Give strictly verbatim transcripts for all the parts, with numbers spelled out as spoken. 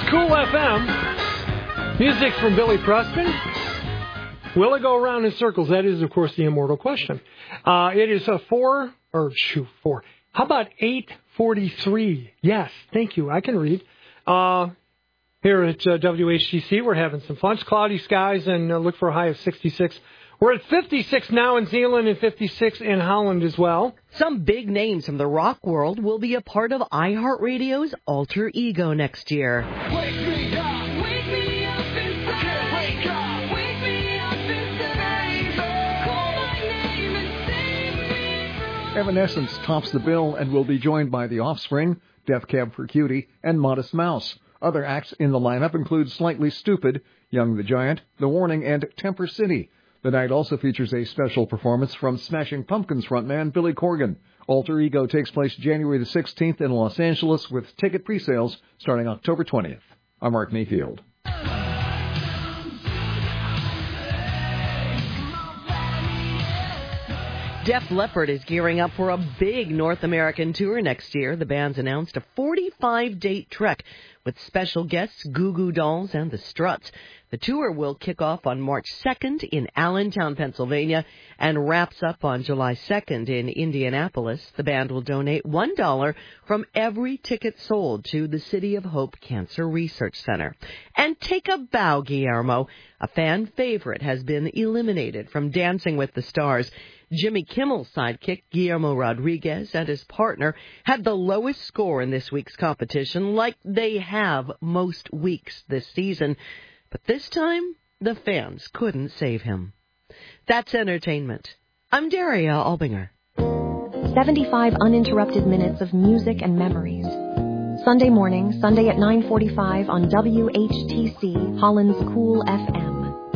Cool F M. Music from Billy Preston. Will it go around in circles? That is, of course, the immortal question. Uh, it is a four, or shoot, four. How about eight forty-three? Yes, thank you. I can read. Uh, here at uh, W H T C, we're having some fun. It's cloudy skies and uh, look for a high of sixty-six. We're at fifty-six now in Zeeland and fifty-six in Holland as well. Some big names from the rock world will be a part of iHeartRadio's Alter Ego next year. Wake me up, wake me up inside. Wake up, wake me up inside. Call my name and save me from... Evanescence tops the bill and will be joined by The Offspring, Death Cab for Cutie, and Modest Mouse. Other acts in the lineup include Slightly Stupid, Young the Giant, The Warning, and Temper City. The night also features a special performance from Smashing Pumpkins frontman Billy Corgan. Alter Ego takes place January the sixteenth in Los Angeles with ticket pre-sales starting October twentieth. I'm Mark Mayfield. Def Leppard is gearing up for a big North American tour next year. The band's announced a forty-five date trek with special guests Goo Goo Dolls and the Struts. The tour will kick off on March second in Allentown, Pennsylvania, and wraps up on July second in Indianapolis. The band will donate one dollar from every ticket sold to the City of Hope Cancer Research Center. And take a bow, Guillermo. A fan favorite has been eliminated from Dancing with the Stars. Jimmy Kimmel's sidekick, Guillermo Rodriguez, and his partner had the lowest score in this week's competition, like they have most weeks this season. But this time, the fans couldn't save him. That's entertainment. I'm Daria Albinger. seventy-five uninterrupted minutes of music and memories. Sunday morning, Sunday at nine forty-five on W H T C, Holland's Cool F M.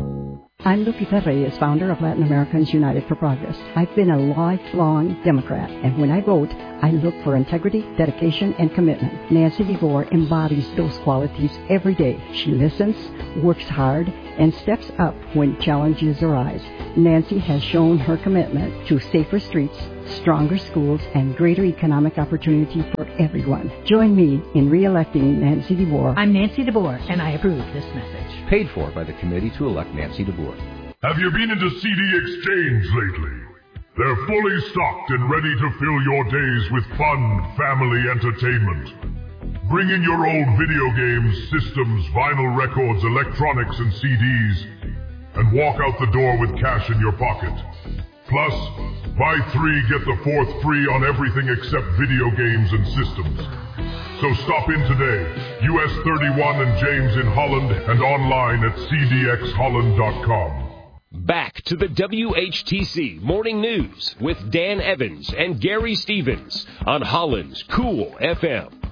I'm Lupita Reyes, founder of Latin Americans United for Progress. I've been a lifelong Democrat, and when I vote, I look for integrity, dedication, and commitment. Nancy DeVore embodies those qualities every day. She listens, works hard, and steps up when challenges arise. Nancy has shown her commitment to safer streets, stronger schools, and greater economic opportunity for everyone. Join me in re-electing Nancy DeVore. I'm Nancy DeVore, and I approve this message. Paid for by the committee to elect Nancy DeVore. Have you been into C D Exchange lately? They're fully stocked and ready to fill your days with fun, family entertainment. Bring in your old video games, systems, vinyl records, electronics, and C Ds, and walk out the door with cash in your pocket. Plus, buy three, get the fourth free on everything except video games and systems. So stop in today, U S thirty-one and James in Holland, and online at c d x holland dot com. Back to the W H T C Morning News with Dan Evans and Gary Stevens on Holland's Cool F M.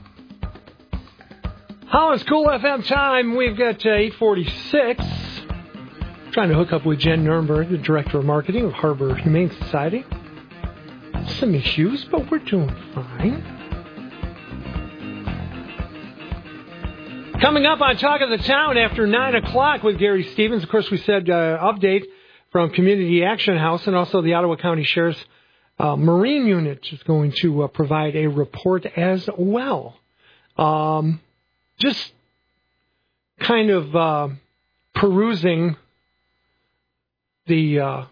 Holland's Cool F M time. We've got uh, eight forty-six. Trying to hook up with Jen Nurnberg, the Director of Marketing of Harbor Humane Society. Some issues, but we're doing fine. Coming up on Talk of the Town after nine o'clock with Gary Stevens. Of course, we said uh, update from Community Action House, and also the Ottawa County Sheriff's uh, Marine Unit is going to uh, provide a report as well. Um, just kind of uh, perusing the uh,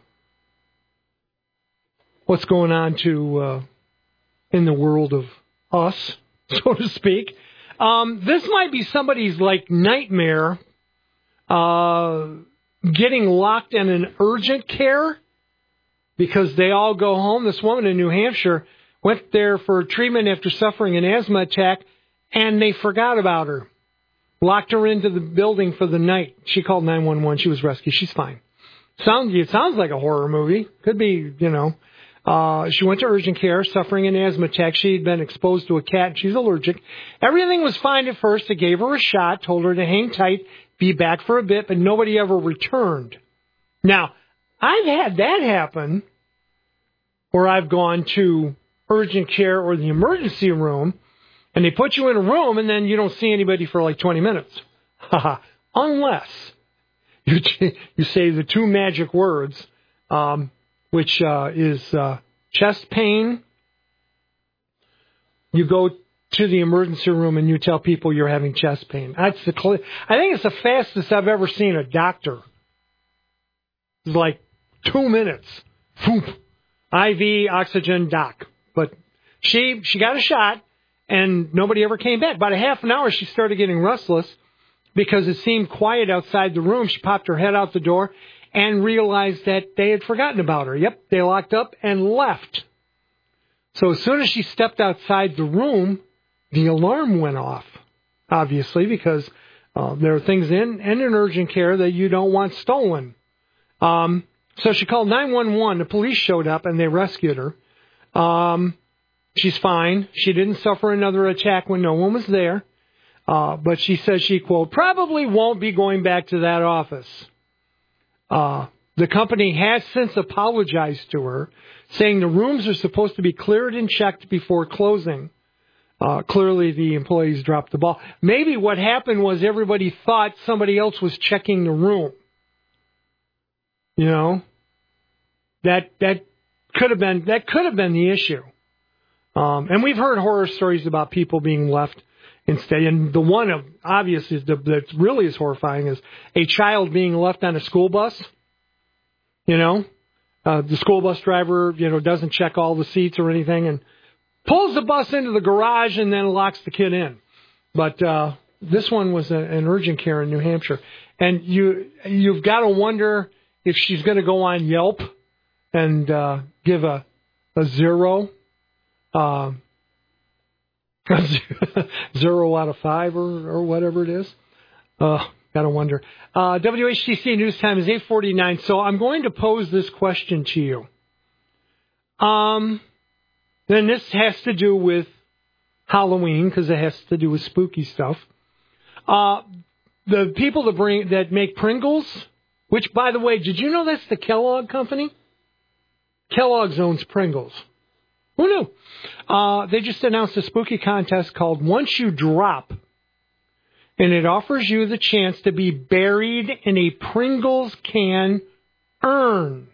what's going on to uh, in the world of us, so to speak. Um, this might be somebody's, like, nightmare, uh, getting locked in an urgent care because they all go home. This woman in New Hampshire went there for treatment after suffering an asthma attack, and they forgot about her. Locked her into the building for the night. She called nine one one. She was rescued. She's fine. Sounds, it sounds like a horror movie. Could be, you know. Uh, she went to urgent care, suffering an asthma attack. She had been exposed to a cat, and she's allergic. Everything was fine at first. They gave her a shot, told her to hang tight, be back for a bit, but nobody ever returned. Now, I've had that happen where I've gone to urgent care or the emergency room, and they put you in a room, and then you don't see anybody for like twenty minutes. Unless you, you say the two magic words, um, which uh, is uh, chest pain. You go to the emergency room and you tell people you're having chest pain. That's the cl- I think it's the fastest I've ever seen a doctor. It's like two minutes. I V, oxygen, doc. But she she got a shot, and nobody ever came back. About a half an hour, she started getting restless because it seemed quiet outside the room. She popped her head out the door and realized that they had forgotten about her. Yep, they locked up and left. So as soon as she stepped outside the room, the alarm went off, obviously, because uh, there are things in, in an urgent care that you don't want stolen. Um, so she called nine one one. The police showed up, and they rescued her. Um, she's fine. She didn't suffer another attack when no one was there. Uh, but she says she, quote, probably won't be going back to that office. Uh, the company has since apologized to her, saying the rooms are supposed to be cleared and checked before closing. Uh, clearly, the employees dropped the ball. Maybe what happened was everybody thought somebody else was checking the room. You know, that that could have been that could have been the issue. Um, and we've heard horror stories about people being left instead. And the one of obvious is the, that really is horrifying is a child being left on a school bus. You know, uh, the school bus driver, you know, doesn't check all the seats or anything and pulls the bus into the garage and then locks the kid in. But uh, this one was a, an urgent care in New Hampshire. And you, you've got to wonder if she's going to go on Yelp and uh, give a, a zero, uh, zero out of five or, or whatever it is. Uh, got to wonder. Uh, W H T C News Time is eight forty-nine. So I'm going to pose this question to you. Um... Then this has to do with Halloween because it has to do with spooky stuff. Uh, the people that bring that make Pringles, which, by the way, did you know that's the Kellogg company? Kellogg's owns Pringles. Who knew? Uh, they just announced a spooky contest called Once You Drop, and it offers you the chance to be buried in a Pringles can urn.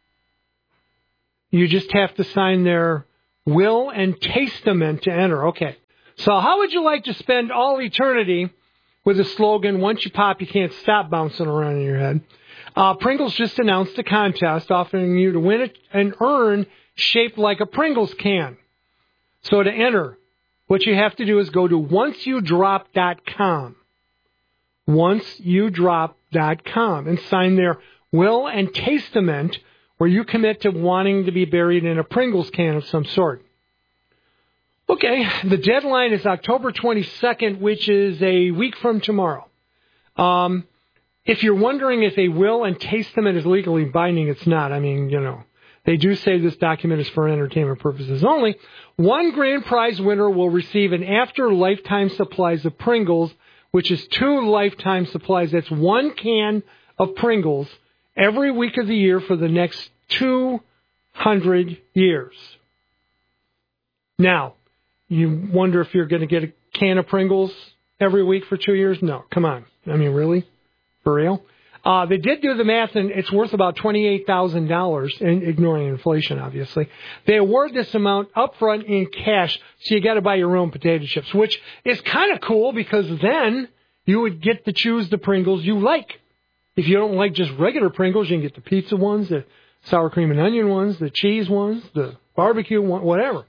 You just have to sign their will and testament to enter. Okay. So how would you like to spend all eternity with the slogan, once you pop, you can't stop bouncing around in your head? Uh, Pringles just announced a contest offering you to win a, an urn shaped like a Pringles can. So to enter, what you have to do is go to once you drop dot com. once you drop dot com and sign their will and testament where you commit to wanting to be buried in a Pringles can of some sort. Okay, the deadline is October twenty-second, which is a week from tomorrow. Um, if you're wondering if a will and testament is legally binding, it's not. I mean, you know, they do say this document is for entertainment purposes only. One grand prize winner will receive an after lifetime supplies of Pringles, which is two lifetime supplies. That's one can of Pringles every week of the year for the next two hundred years. Now, you wonder if you're going to get a can of Pringles every week for two years? No, come on. I mean, really? For real? Uh, they did do the math, and it's worth about twenty-eight thousand dollars, ignoring inflation, obviously. They award this amount up front in cash, so you got to buy your own potato chips, which is kind of cool because then you would get to choose the Pringles you like. If you don't like just regular Pringles, you can get the pizza ones, the sour cream and onion ones, the cheese ones, the barbecue one, whatever.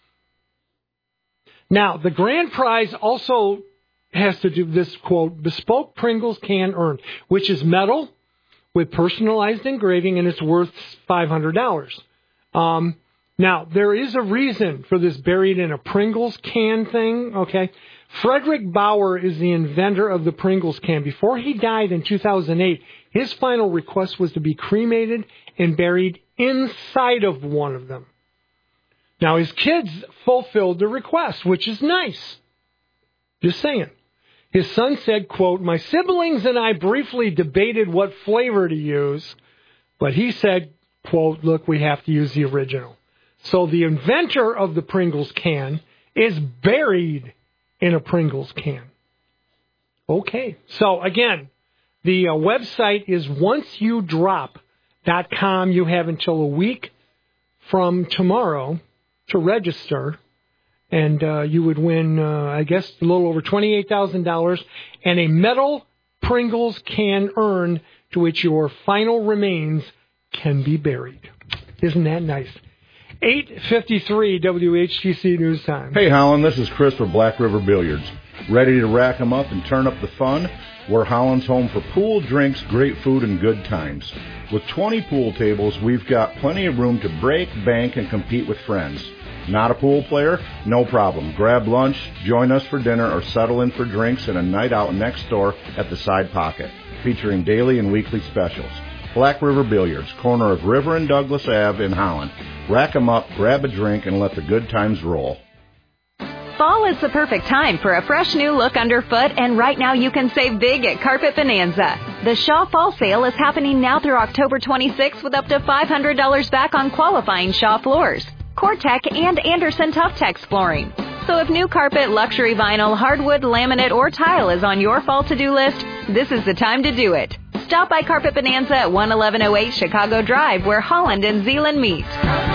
Now, the grand prize also has to do this, quote, bespoke Pringles can urn, which is metal with personalized engraving, and it's worth five hundred dollars. Um, now, there is a reason for this buried in a Pringles can thing, okay? Frederick Bauer is the inventor of the Pringles can. Before he died in two thousand eight, his final request was to be cremated and buried inside of one of them. Now, his kids fulfilled the request, which is nice. Just saying. His son said, quote, my siblings and I briefly debated what flavor to use, but he said, quote, look, we have to use the original. So the inventor of the Pringles can is buried in a Pringles can. Okay. So, again, the uh, website is once you drop dot com. You have until a week from tomorrow to register. and uh, you would win, uh, I guess, a little over twenty-eight thousand dollars and a metal Pringles can earned to which your final remains can be buried. Isn't that nice? eight fifty-three W H T C News Time. Hey, Holland, this is Chris with Black River Billiards. Ready to rack 'em up and turn up the fun? We're Holland's home for pool, drinks, great food, and good times. With twenty pool tables, we've got plenty of room to break, bank, and compete with friends. Not a pool player? No problem. Grab lunch, join us for dinner, or settle in for drinks and a night out next door at the Side Pocket, featuring daily and weekly specials. Black River Billiards, corner of River and Douglas Ave in Holland. Rack 'em up, grab a drink, and let the good times roll. Fall is the perfect time for a fresh new look underfoot, and right now you can save big at Carpet Bonanza. The Shaw Fall Sale is happening now through October twenty-sixth with up to five hundred dollars back on qualifying Shaw floors, Cortec, and Anderson Tough-Tex flooring. So if new carpet, luxury vinyl, hardwood, laminate, or tile is on your fall to-do list, this is the time to do it. Stop by Carpet Bonanza at one eleven oh eight Chicago Drive, where Holland and Zeeland meet.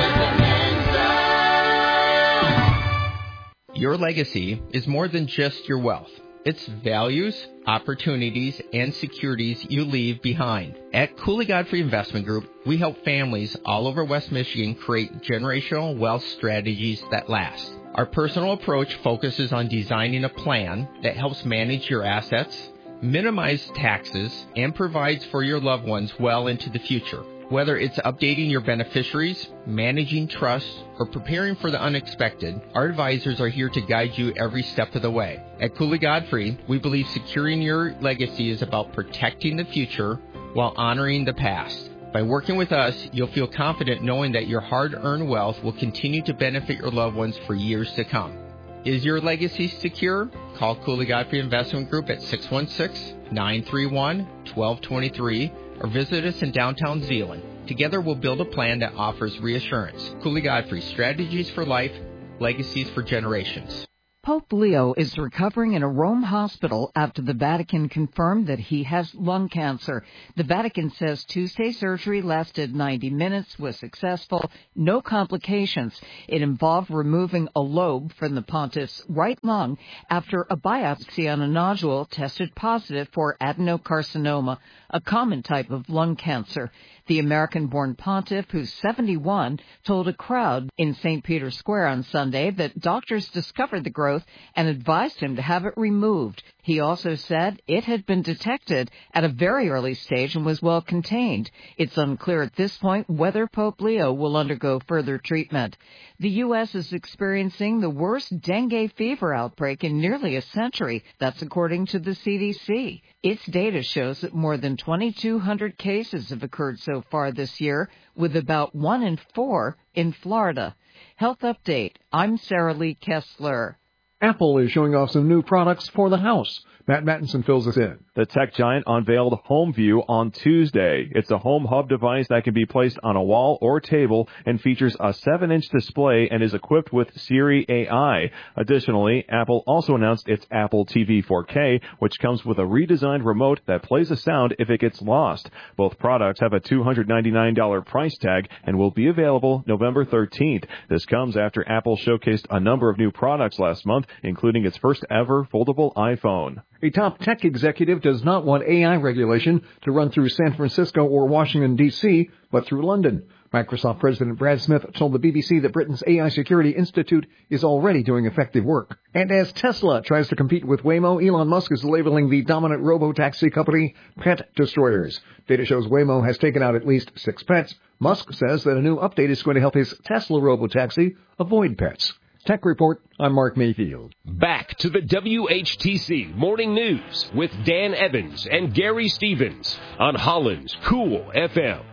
Your legacy is more than just your wealth. It's values, opportunities, and securities you leave behind. At Cooley Godfrey Investment Group, we help families all over West Michigan create generational wealth strategies that last. Our personal approach focuses on designing a plan that helps manage your assets, minimize taxes, and provides for your loved ones well into the future. Whether it's updating your beneficiaries, managing trusts, or preparing for the unexpected, our advisors are here to guide you every step of the way. At Cooley Godfrey, we believe securing your legacy is about protecting the future while honoring the past. By working with us, you'll feel confident knowing that your hard-earned wealth will continue to benefit your loved ones for years to come. Is your legacy secure? Call Cooley Godfrey Investment Group at six one six, nine three one, one two two three or visit us in downtown Zeeland. Together we'll build a plan that offers reassurance. Cooley Godfrey, strategies for life, legacies for generations. Pope Leo is recovering in a Rome hospital after the Vatican confirmed that he has lung cancer. The Vatican says Tuesday surgery lasted ninety minutes, was successful, no complications. It involved removing a lobe from the pontiff's right lung after a biopsy on a nodule tested positive for adenocarcinoma, a common type of lung cancer. The American-born pontiff, who's seventy-one, told a crowd in Saint Peter's Square on Sunday that doctors discovered the growth and advised him to have it removed. He also said it had been detected at a very early stage and was well contained. It's unclear at this point whether Pope Leo will undergo further treatment. The U S is experiencing the worst dengue fever outbreak in nearly a century. That's according to the C D C. Its data shows that more than twenty-two hundred cases have occurred so far this year, with about one in four in Florida. Health Update. I'm Sarah Lee Kessler. Apple is showing off some new products for the house. Matt Mattinson fills us in. The tech giant unveiled HomeView on Tuesday. It's a home hub device that can be placed on a wall or table and features a seven inch display and is equipped with Siri A I. Additionally, Apple also announced its Apple T V four K, which comes with a redesigned remote that plays a sound if it gets lost. Both products have a two hundred ninety-nine dollars price tag and will be available November thirteenth. This comes after Apple showcased a number of new products last month, including its first ever foldable iPhone. A top tech executive does not want A I regulation to run through San Francisco or Washington, D C, but through London. Microsoft President Brad Smith told the B B C that Britain's A I Security Institute is already doing effective work. And as Tesla tries to compete with Waymo, Elon Musk is labeling the dominant robo-taxi company pet destroyers. Data shows Waymo has taken out at least six pets. Musk says that a new update is going to help his Tesla robo-taxi avoid pets. Tech Report, I'm Mark Mayfield. Back to the W H T C Morning News with Dan Evans and Gary Stevens on Holland's Cool F M.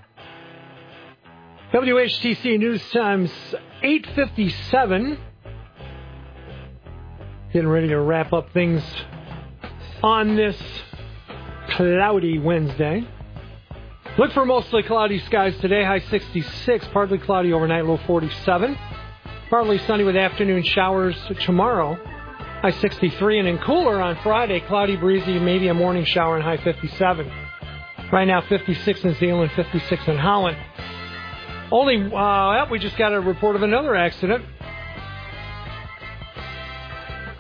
W H T C News Times eight fifty-seven. Getting ready to wrap up things on this cloudy Wednesday. Look for mostly cloudy skies today, high sixty-six, partly cloudy overnight, low forty-seven. Partly sunny with afternoon showers tomorrow, high sixty-three, and then cooler on Friday, cloudy, breezy, maybe a morning shower and high fifty-seven. Right now, fifty-six in Zeeland, fifty-six in Holland. Only, uh, we just got a report of another accident.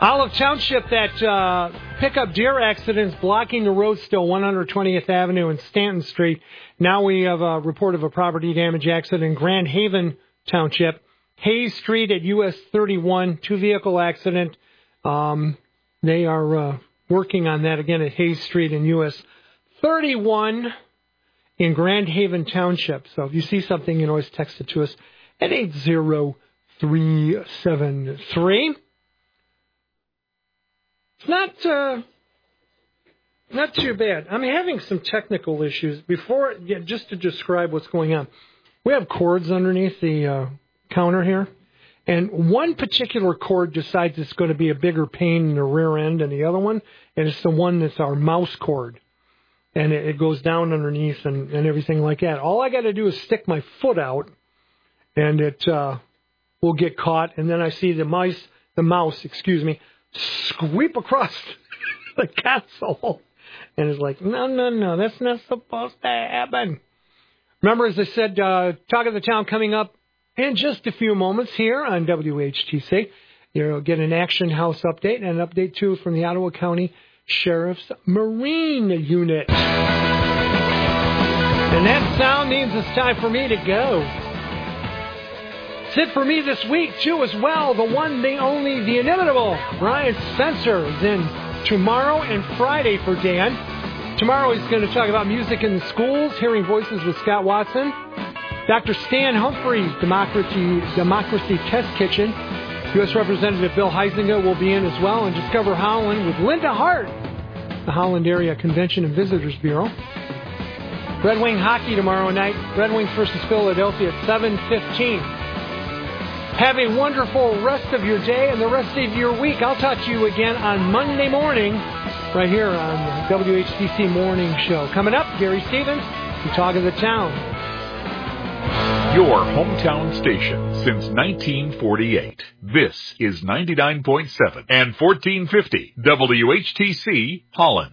Olive Township, that uh, pickup deer accident's blocking the road still, one hundred twentieth Avenue and Stanton Street. Now we have a report of a property damage accident in Grand Haven Township. Hayes Street at U S thirty-one, two-vehicle accident. Um, they are uh, working on that again at Hayes Street and U S thirty-one in Grand Haven Township. So if you see something, you can always text it to us at eight zero three seven three. It's not uh, not too bad. I'm having some technical issues. Before, yeah, just to describe what's going on, we have cords underneath the uh, counter here, and one particular cord decides it's going to be a bigger pain in the rear end than the other one, and it's the one that's our mouse cord, and it, it goes down underneath and, and everything like that. All I got to do is stick my foot out, and it uh, will get caught, and then I see the mice, the mouse, excuse me, sweep across the console. And it's like, no, no, no, that's not supposed to happen. Remember, as I said, uh, Talk of the Town coming up in just a few moments here on W H T C. You'll get an Action House update and an update, too, from the Ottawa County Sheriff's Marine Unit. And that sound means it's time for me to go. It's it for me this week, too, as well. The one, the only, the inimitable Brian Spencer is in tomorrow and Friday for Dan. Tomorrow he's going to talk about music in the schools, hearing voices with Scott Watson. Doctor Stan Humphreys, Democracy, Democracy Test Kitchen. U S Representative Bill Huizenga will be in as well. And Discover Holland with Linda Hart, the Holland Area Convention and Visitors Bureau. Red Wing hockey tomorrow night. Red Wings versus Philadelphia at seven fifteen. Have a wonderful rest of your day and the rest of your week. I'll talk to you again on Monday morning right here on the W H T C Morning Show. Coming up, Gary Stevens, the Talk of the Town. Your hometown station since nineteen forty-eight. This is ninety-nine point seven and fourteen fifty W H T C Holland.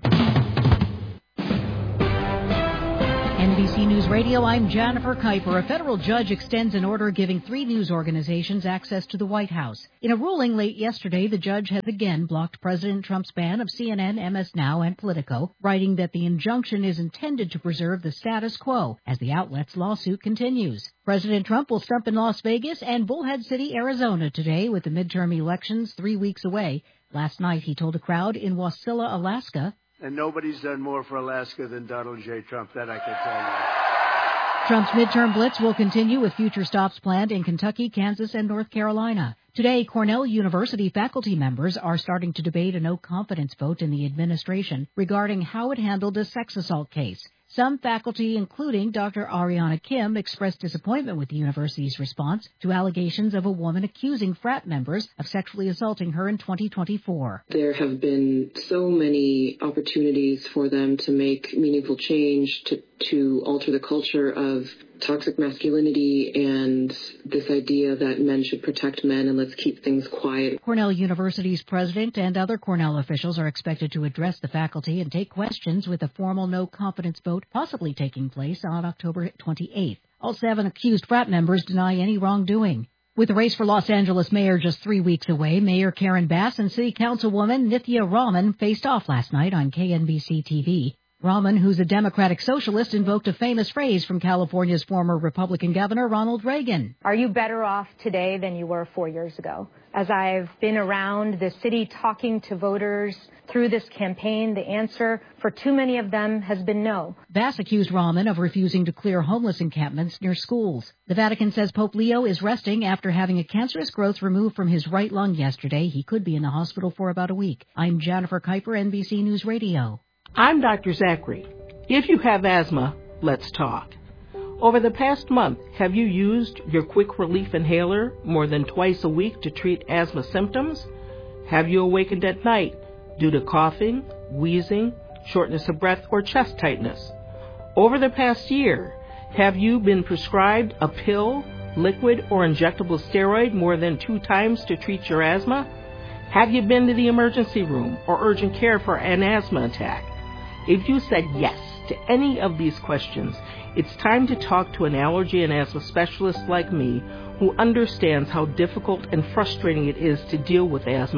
N B C News Radio, I'm Jennifer Kuiper. A federal judge extends an order giving three news organizations access to the White House. In a ruling late yesterday, the judge has again blocked President Trump's ban of C N N, M S Now, and Politico, writing that the injunction is intended to preserve the status quo as the outlet's lawsuit continues. President Trump will stump in Las Vegas and Bullhead City, Arizona today with the midterm elections three weeks away. Last night, he told a crowd in Wasilla, Alaska, and nobody's done more for Alaska than Donald J. Trump, that I can tell you. Trump's midterm blitz will continue with future stops planned in Kentucky, Kansas, and North Carolina. Today, Cornell University faculty members are starting to debate a no-confidence vote in the administration regarding how it handled a sex assault case. Some faculty, including Doctor Ariana Kim, expressed disappointment with the university's response to allegations of a woman accusing frat members of sexually assaulting her in twenty twenty-four. There have been so many opportunities for them to make meaningful change, to, to alter the culture of toxic masculinity and this idea that men should protect men and let's keep things quiet. Cornell University's president and other Cornell officials are expected to address the faculty and take questions with a formal no-confidence vote possibly taking place on October twenty-eighth. All seven accused frat members deny any wrongdoing. With the race for Los Angeles mayor just three weeks away, Mayor Karen Bass and City Councilwoman Nithya Raman faced off last night on K N B C T V. Raman, who's a Democratic socialist, invoked a famous phrase from California's former Republican governor, Ronald Reagan. Are you better off today than you were four years ago? As I've been around the city talking to voters through this campaign, the answer for too many of them has been no. Bass accused Raman of refusing to clear homeless encampments near schools. The Vatican says Pope Leo is resting after having a cancerous growth removed from his right lung yesterday. He could be in the hospital for about a week. I'm Jennifer Kuiper, N B C News Radio. I'm Doctor Zachary. If you have asthma, let's talk. Over the past month, have you used your quick relief inhaler more than twice a week to treat asthma symptoms? Have you awakened at night due to coughing, wheezing, shortness of breath, or chest tightness? Over the past year, have you been prescribed a pill, liquid, or injectable steroid more than two times to treat your asthma? Have you been to the emergency room or urgent care for an asthma attack? If you said yes to any of these questions, it's time to talk to an allergy and asthma specialist like me who understands how difficult and frustrating it is to deal with asthma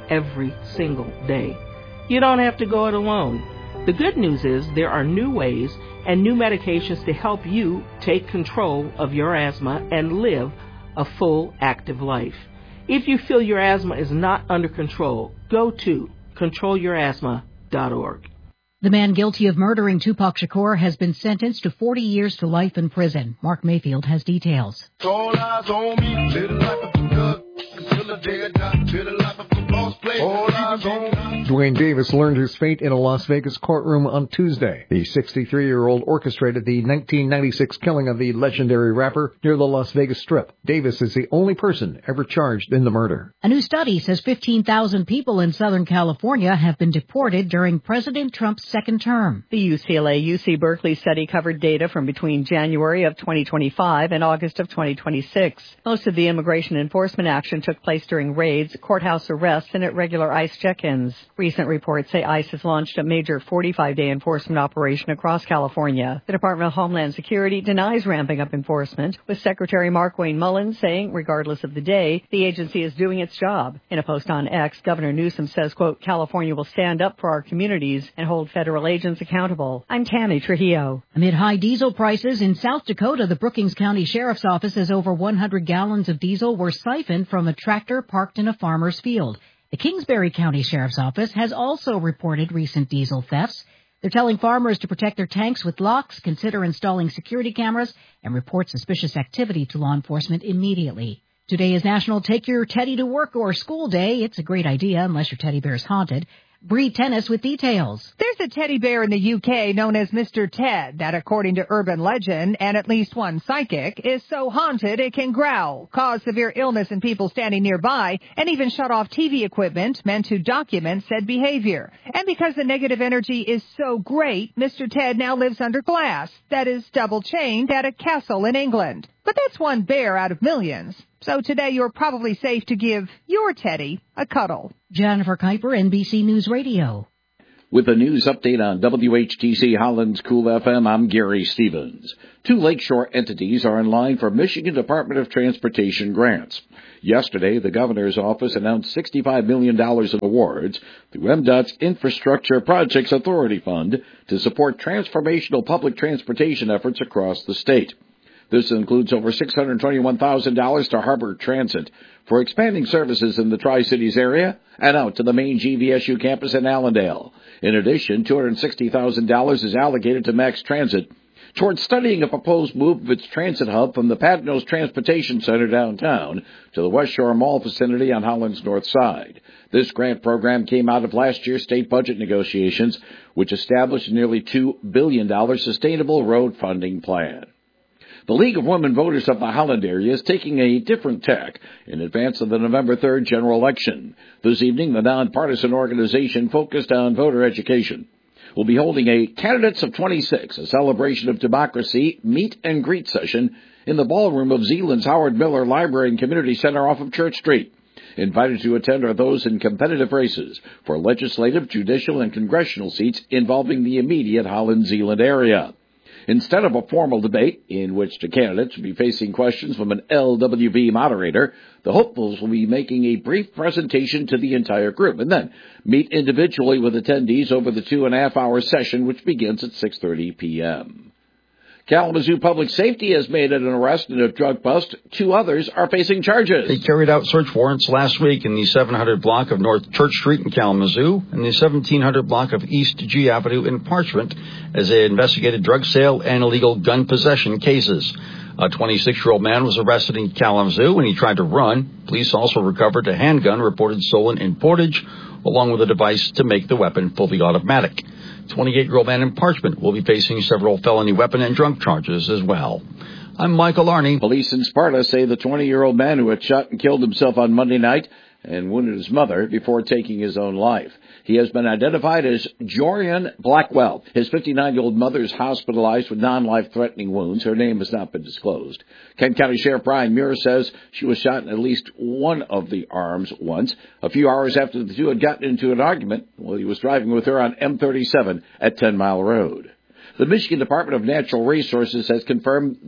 every single day. You don't have to go it alone. The good news is there are new ways and new medications to help you take control of your asthma and live a full, active life. If you feel your asthma is not under control, go to control your asthma dot org. The man guilty of murdering Tupac Shakur has been sentenced to forty years to life in prison. Mark Mayfield has details. All eyes on me, little life of a thug, until the day I die, little life of a boss play. All eyes on me. Dwayne Davis learned his fate in a Las Vegas courtroom on Tuesday. The sixty-three-year-old orchestrated the nineteen ninety-six killing of the legendary rapper near the Las Vegas Strip. Davis is the only person ever charged in the murder. A new study says fifteen thousand people in Southern California have been deported during President Trump's second term. The U C L A U C Berkeley study covered data from between January of twenty twenty-five and August of twenty twenty-six. Most of the immigration enforcement action took place during raids, courthouse arrests, and at regular ICE check-ins. Recent reports say ICE has launched a major forty-five day enforcement operation across California. The Department of Homeland Security denies ramping up enforcement, with Secretary Mark Wayne Mullins saying, regardless of the day, the agency is doing its job. In a post on X, Governor Newsom says, quote, California will stand up for our communities and hold federal agents accountable. I'm Tammy Trujillo. Amid high diesel prices in South Dakota, the Brookings County Sheriff's Office says over one hundred gallons of diesel were siphoned from a tractor parked in a farmer's field. The Kingsbury County Sheriff's Office has also reported recent diesel thefts. They're telling farmers to protect their tanks with locks, consider installing security cameras, and report suspicious activity to law enforcement immediately. Today is National Take Your Teddy to Work or School Day. It's a great idea unless your teddy bear is haunted. Bree Tennis with details. There's a teddy bear in the U K known as Mister Ted that, according to urban legend and at least one psychic, is so haunted it can growl, cause severe illness in people standing nearby, and even shut off T V equipment meant to document said behavior. And because the negative energy is so great, Mister Ted now lives under glass, that is double chained at a castle in England. But that's one bear out of millions. So today you're probably safe to give your teddy a cuddle. Jennifer Kuiper, N B C News Radio. With a news update on W H T C Holland's Cool F M, I'm Gary Stevens. Two lakeshore entities are in line for Michigan Department of Transportation grants. Yesterday, the governor's office announced sixty-five million dollars in awards through M DOT's Infrastructure Projects Authority Fund to support transformational public transportation efforts across the state. This includes over six hundred twenty-one thousand dollars to Harbor Transit for expanding services in the Tri-Cities area and out to the main G V S U campus in Allendale. In addition, two hundred sixty thousand dollars is allocated to Max Transit towards studying a proposed move of its transit hub from the Padnos Transportation Center downtown to the West Shore Mall vicinity on Holland's north side. This grant program came out of last year's state budget negotiations, which established a nearly two billion dollars sustainable road funding plan. The League of Women Voters of the Holland area is taking a different tack in advance of the November third general election. This evening, the nonpartisan organization focused on voter education will be holding a Candidates of twenty-six, a celebration of democracy, meet and greet session in the ballroom of Zeeland's Howard Miller Library and Community Center off of Church Street. Invited to attend are those in competitive races for legislative, judicial, and congressional seats involving the immediate Holland-Zeeland area. Instead of a formal debate in which the candidates will be facing questions from an L W V moderator, the hopefuls will be making a brief presentation to the entire group and then meet individually with attendees over the two and a half hour session, which begins at six thirty p.m. Kalamazoo Public Safety has made an arrest in a drug bust. Two others are facing charges. They carried out search warrants last week in the seven hundred block of North Church Street in Kalamazoo and the seventeen hundred block of East G Avenue in Parchment as they investigated drug sale and illegal gun possession cases. A twenty-six-year-old man was arrested in Kalamazoo when he tried to run. Police also recovered a handgun reported stolen in Portage, along with a device to make the weapon fully automatic. twenty-eight-year-old man in Parchment will be facing several felony weapon and drunk charges as well. I'm Michael Arney. Police in Sparta say the twenty-year-old man who had shot and killed himself on Monday night and wounded his mother before taking his own life. He has been identified as Jorian Blackwell. His fifty-nine-year-old mother is hospitalized with non-life-threatening wounds. Her name has not been disclosed. Kent County Sheriff Brian Muir says she was shot in at least one of the arms once, a few hours after the two had gotten into an argument while he was driving with her on M thirty-seven at Ten Mile Road. The Michigan Department of Natural Resources has confirmed the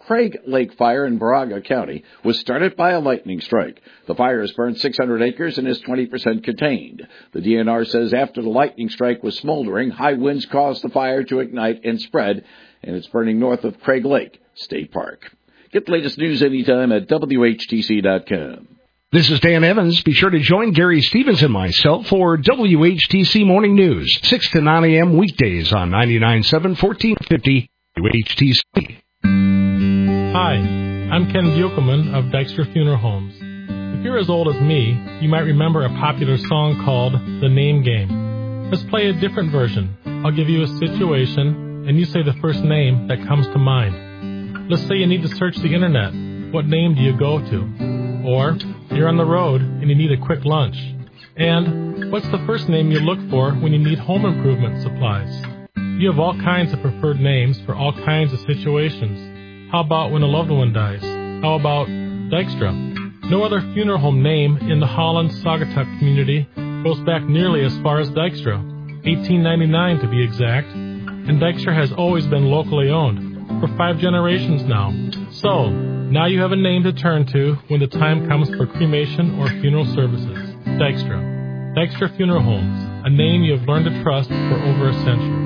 Craig Lake Fire in Baraga County was started by a lightning strike. The fire has burned six hundred acres and is twenty percent contained. The D N R says after the lightning strike was smoldering, high winds caused the fire to ignite and spread, and it's burning north of Craig Lake State Park. Get the latest news anytime at W H T C dot com. This is Dan Evans. Be sure to join Gary Stevens and myself for W H T C Morning News, six to nine a.m. weekdays on ninety-nine point seven, fourteen fifty W H T C. Hi, I'm Ken Buchelman of Dykstra Funeral Homes. If you're as old as me, you might remember a popular song called The Name Game. Let's play a different version. I'll give you a situation, and you say the first name that comes to mind. Let's say you need to search the internet. What name do you go to? Or you're on the road and you need a quick lunch. And what's the first name you look for when you need home improvement supplies? You have all kinds of preferred names for all kinds of situations. How about when a loved one dies? How about Dykstra? No other funeral home name in the Holland Saugatuck community goes back nearly as far as Dykstra, eighteen ninety-nine to be exact, and Dykstra has always been locally owned for five generations now. So, now you have a name to turn to when the time comes for cremation or funeral services. Dykstra. Dykstra Funeral Homes, a name you have learned to trust for over a century.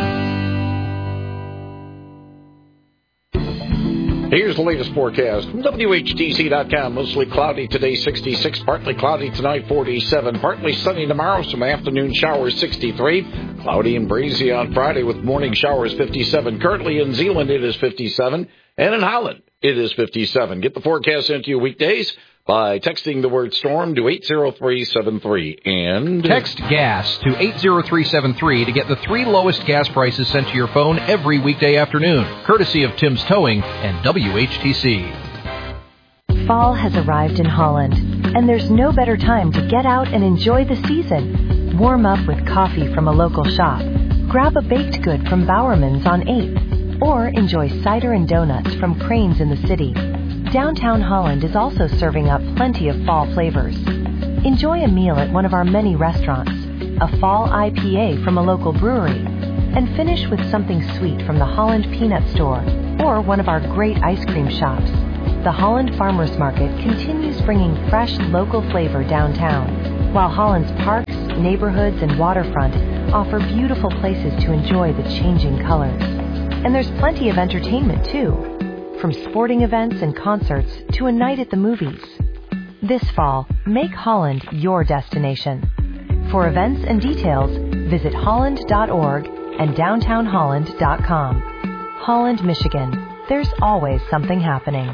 Here's the latest forecast from W H T C dot com. Mostly cloudy today, sixty-six. Partly cloudy tonight, forty-seven. Partly sunny tomorrow, some afternoon showers, sixty-three. Cloudy and breezy on Friday with morning showers, fifty-seven. Currently in Zeeland, it is fifty-seven. And in Holland, it is fifty-seven. Get the forecast into you weekdays by texting the word storm to eight zero three seven three. And text GAS to eight zero three seven three to get the three lowest gas prices sent to your phone every weekday afternoon, courtesy of Tim's Towing and W H T C. Fall has arrived in Holland, and there's no better time to get out and enjoy the season. Warm up with coffee from a local shop, grab a baked good from Bowerman's on eighth, or enjoy cider and donuts from Crane's in the city. Downtown Holland is also serving up plenty of fall flavors. Enjoy a meal at one of our many restaurants, a fall I P A from a local brewery, and finish with something sweet from the Holland Peanut Store or one of our great ice cream shops. The Holland Farmers Market continues bringing fresh local flavor downtown, while Holland's parks, neighborhoods, and waterfront offer beautiful places to enjoy the changing colors. And there's plenty of entertainment, too. From sporting events and concerts to a night at the movies. This fall, make Holland your destination. For events and details, visit holland dot org and downtown holland dot com. Holland, Michigan. There's always something happening.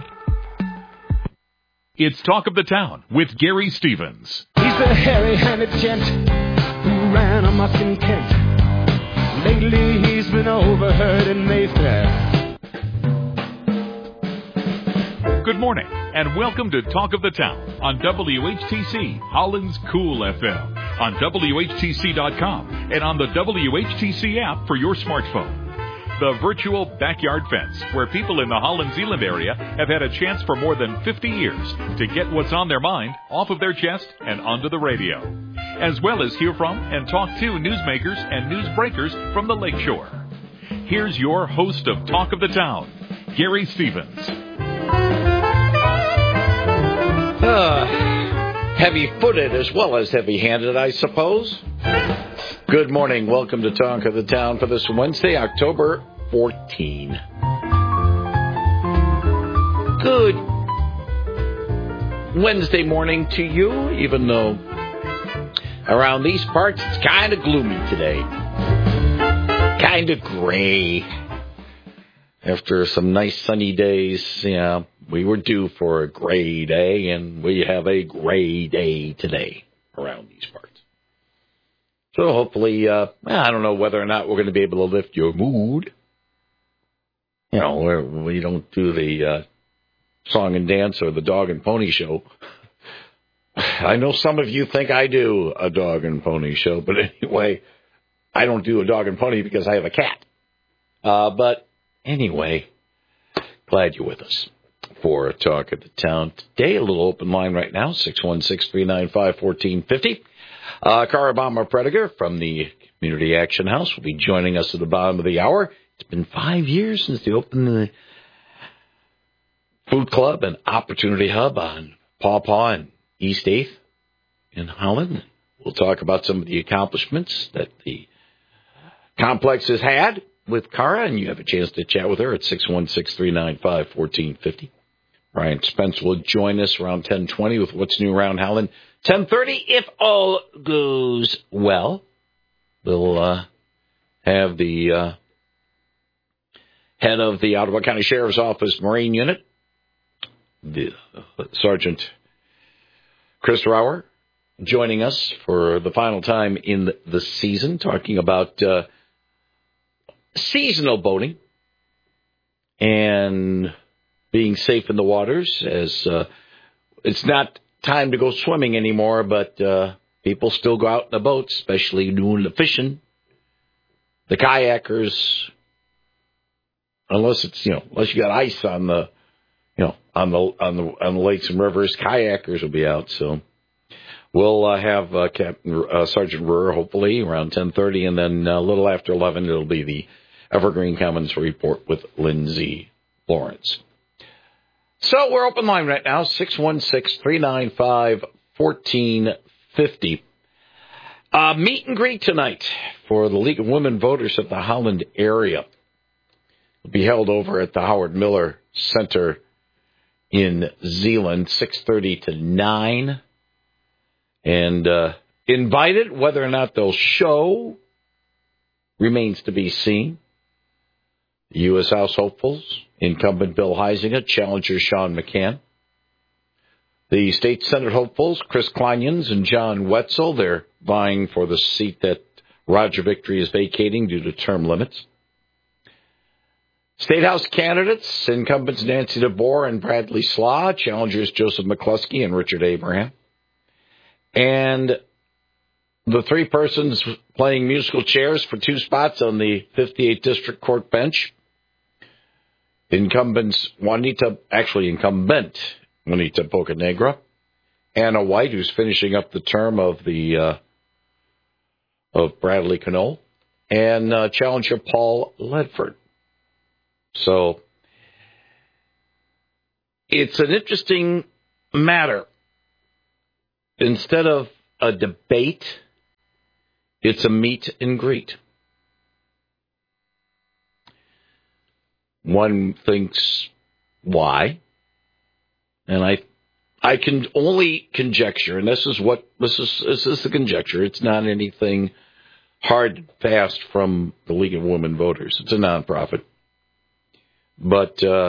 It's Talk of the Town with Gary Stevens. He's the hairy-handed gent who ran amok in Kent. Lately he's been overheard in Mayfair. Good morning, and welcome to Talk of the Town on W H T C, Holland's Cool F M, on W H T C dot com, and on the W H T C app for your smartphone. The virtual backyard fence, where people in the Holland-Zeeland area have had a chance for more than fifty years to get what's on their mind off of their chest and onto the radio, as well as hear from and talk to newsmakers and newsbreakers from the Lakeshore. Here's your host of Talk of the Town, Gary Stevens. Uh, heavy-footed as well as heavy-handed, I suppose. Good morning. Welcome to Talk of the Town for this Wednesday, October fourteenth. Good Wednesday morning to you, even though around these parts it's kind of gloomy today. Kind of gray. After some nice sunny days, yeah, we were due for a gray day, and we have a gray day today around these parts. So hopefully, uh, I don't know whether or not we're going to be able to lift your mood. You know, we're, we don't do the uh, song and dance or the dog and pony show. I know some of you think I do a dog and pony show, but anyway, I don't do a dog and pony because I have a cat. Uh, but anyway, glad you're with us for a Talk of the Town today. A little open line right now, six one six, three nine five, one four five zero. Uh, Cara Bomber Prediger from the Community Action House will be joining us at the bottom of the hour. It's been five years since they opened the Food Club and Opportunity Hub on Paw Paw and East eighth in Holland. We'll talk about some of the accomplishments that the complex has had with Cara, and you have a chance to chat with her at six one six, three nine five, one four five zero. Brian Spence will join us around ten twenty with What's New Around Holland. ten thirty, if all goes well, we'll uh, have the uh, head of the Ottawa County Sheriff's Office Marine Unit, the, uh, Sergeant Chris Rauer, joining us for the final time in the season, talking about uh, seasonal boating and being safe in the waters, as uh, it's not time to go swimming anymore, but uh, people still go out in the boats, especially doing the fishing. The kayakers, unless it's, you know, unless you got ice on the, you know, on the on the on the lakes and rivers, kayakers will be out. So we'll uh, have uh, Captain uh, Sergeant Ruhr hopefully around ten thirty, and then a little after eleven it'll be the Evergreen Commons report with Lindsay Lawrence. So we're open line right now, six one six, three nine five, one four five zero. Uh, meet and greet tonight for the League of Women Voters of the Holland area. It'll be held over at the Howard Miller Center in Zeeland, six thirty to nine. And uh, invited, whether or not they'll show remains to be seen. The U S House hopefuls, incumbent Bill Huizenga, challenger Sean McCann. The state Senate hopefuls, Chris Kleinjans and John Wetzel, they're vying for the seat that Roger Victory is vacating due to term limits. State House candidates, incumbents Nancy DeBoer and Bradley Slaw, challengers Joseph McCluskey and Richard Abraham. And the three persons playing musical chairs for two spots on the fifty-eighth District Court bench, incumbents Juanita, actually incumbent Juanita Bocanegra, Anna White, who's finishing up the term of the uh, of Bradley Knoll, and uh, challenger Paul Ledford. So it's an interesting matter. Instead of a debate, it's a meet and greet. One thinks, why? And I I can only conjecture, and this is what this is this is a conjecture. It's not anything hard and fast from the League of Women Voters. It's a nonprofit. But uh,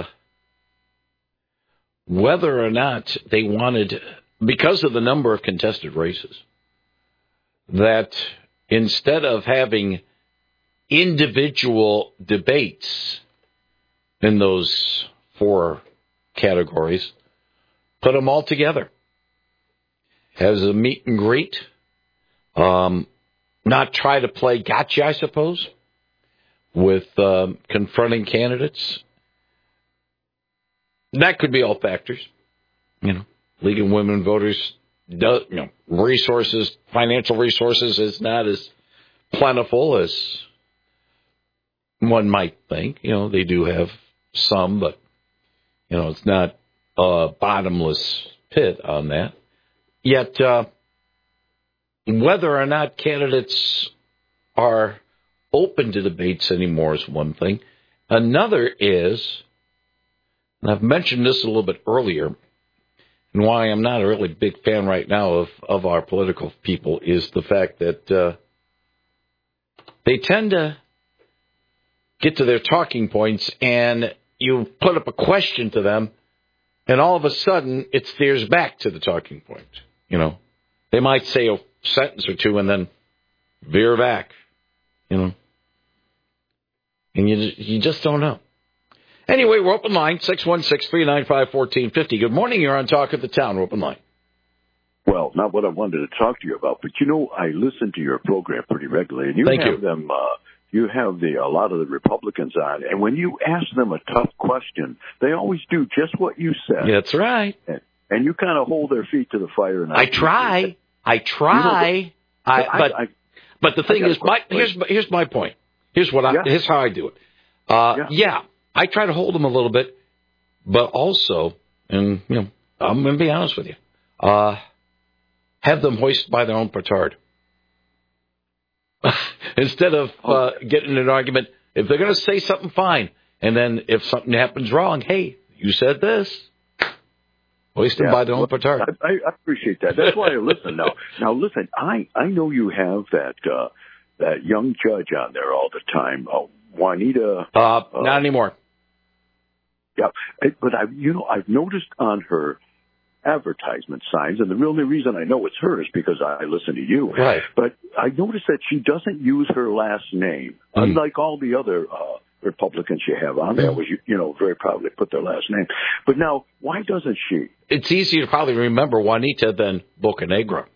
whether or not they wanted, because of the number of contested races, that instead of having individual debates in those four categories, put them all together as a meet and greet, um, not try to play gotcha, I suppose, with um, confronting candidates. That could be all factors. You know, League of Women Voters, does, you know, resources, financial resources is not as plentiful as one might think. You know, they do have some, but, you know, it's not a bottomless pit on that. Yet, uh, whether or not candidates are open to debates anymore is one thing. Another is, and I've mentioned this a little bit earlier, and why I'm not a really big fan right now of, of our political people, is the fact that uh, they tend to get to their talking points, and you put up a question to them, and all of a sudden it steers back to the talking point. You know, they might say a sentence or two and then veer back, you know, and you you just don't know. Anyway, we're open line, six one six, three nine five, one four five zero. Good morning. You're on Talk of the Town. We're open line. Well, not what I wanted to talk to you about, but, you know, I listen to your program pretty regularly, and you Thank have you. them, uh, you have the a lot of the Republicans on, and when you ask them a tough question, they always do just what you said. That's right. And, and you kind of hold their feet to the fire. And I, I try. I try. You know, but, I, but, I, but the thing I is, my, here's, here's my point. Here's what I, Yeah. here's how I do it. Uh, Yeah. yeah, I try to hold them a little bit, but also, and you know, I'm going to be honest with you, uh, have them hoisted by their own petard. Instead of uh, getting in an argument, if they're going to say something, fine. And then if something happens wrong, hey, you said this. Hoist them Yeah, by their own well, petard. I, I appreciate that. That's why I listen now. Now, listen, I, I know you have that uh, that young judge on there all the time, uh, Juanita. Uh, uh, not anymore. Yeah, but I, you know, I've noticed on her advertisement signs, and the only reason I know it's her is because I listen to you. Right. But I noticed that she doesn't use her last name, Mm. unlike all the other uh, Republicans you have on there, which you, you know very proudly put their last name. But now, why doesn't she? It's easier to probably remember Juanita than Bocanegra.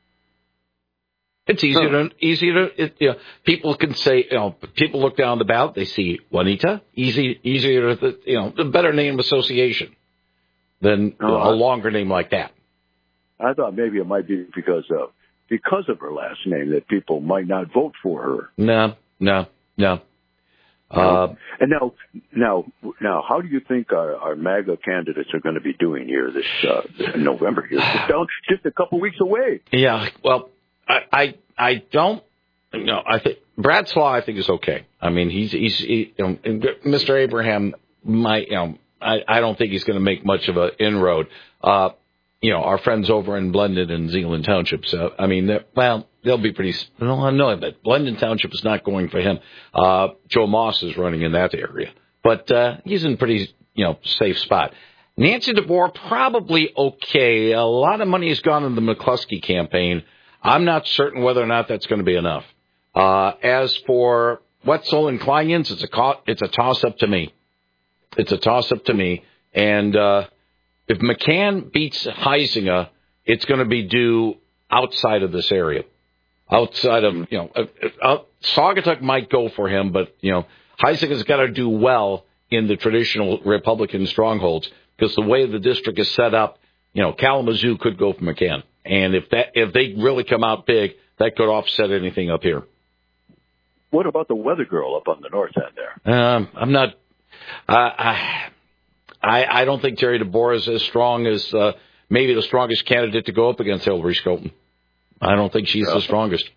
It's easier to, easier to, it, you know, people can say, you know, people look down the ballot, they see Juanita, easy, easier to, you know, a better name association than Oh, a longer name like that. I thought maybe it might be because of because of her last name that people might not vote for her. No, no, no. Uh, and now, now, now, how do you think our, our MAGA candidates are going to be doing here this uh, in November? Here, just, down, just a couple weeks away. Yeah, well, I, I, I don't, you know, I think Brad Slaw, I think, is okay. I mean, he's, he's, he, you know, Mister Abraham might, you know, I, I don't think he's going to make much of an inroad. Uh, you know, our friends over in Blendon and Zeeland Township. So, I mean, well, they'll be pretty, no, no, but Blendon Township is not going for him. Uh, Joe Moss is running in that area, but, uh, he's in a pretty, you know, safe spot. Nancy DeBoer, probably okay. A lot of money has gone in the McCluskey campaign. I'm not certain whether or not that's going to be enough. Uh, as for Wetzel and Kleinjans, it's a, co- it's a toss up to me. It's a toss up to me. And, uh, if McCann beats Heisinger, it's going to be due outside of this area. Outside of, you know, uh, uh, Saugatuck might go for him, but, you know, Heisinger's got to do well in the traditional Republican strongholds because the way the district is set up, you know, Kalamazoo could go for McCann. And if that, if they really come out big, that could offset anything up here. What about the weather girl up on the north end there? Um, I'm not, uh, I, I, I don't think Jerry DeBoer is as strong as uh, maybe the strongest candidate to go up against Hillary Scholten. I don't think she's the strongest.